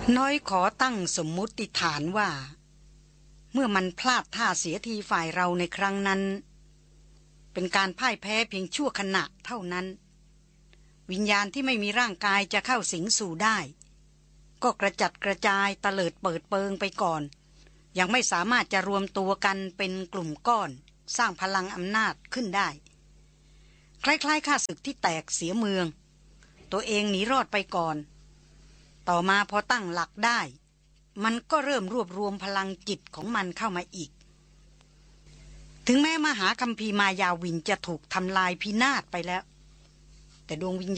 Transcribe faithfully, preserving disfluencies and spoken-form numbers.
น้อยขอตั้งสมมุติฐานว่าเมื่อมันพลาดท่าเสียทีฝ่ายเราในครั้งนั้นเป็นการพ่ายแพ้เพียงชั่วขณะเท่านั้นวิญญาณที่ไม่มีร่างกายจะเข้าสิงสู่ได้ก็กระจัดกระจายตะเลิดเปิดเปิงไปก่อนยังไม่สามารถจะรวมตัวกันเป็นกลุ่มก้อนสร้างพลังอำนาจขึ้นได้คล้ายๆข้าศึกที่แตกเสียเมืองตัวเองหนีรอดไปก่อนต่อมาพอตั้งหลักได้มันก็เริ่มรวบรวมพลังจิตของมันเข้ามาอีกถึงแม้มหาคัมภีร์มายาวินจะถูกทำลายพินาศไปแล้วแต่ดวงวิญญาณ